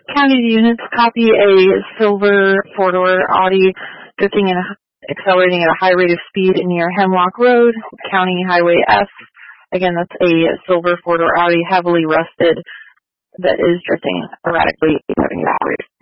County units copy a silver four-door Audi drifting and accelerating at a high rate of speed near Hemlock Road, County Highway F. Again, that's a silver four-door Audi, heavily rusted, that is drifting erratically, having a high rate of